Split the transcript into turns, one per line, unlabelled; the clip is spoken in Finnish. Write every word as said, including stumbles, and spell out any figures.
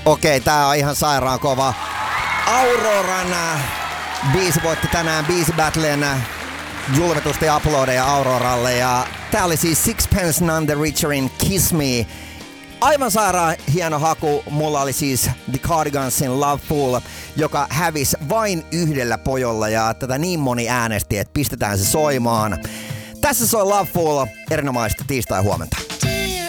Okei, tää on ihan sairaan kova. Auroran biisi voitti tänään Biisi Battlen julvetusti uploadeja Auroralle. Ja tää oli siis Sixpence None the Richerin Kiss Me. Aivan sairaan hieno haku. Mulla oli siis The Cardigansin Love Fool, joka hävisi vain yhdellä pojolla. Ja tätä niin moni äänesti, että pistetään se soimaan. Tässä soi Love Fool. Erinomaista tiistai huomenta.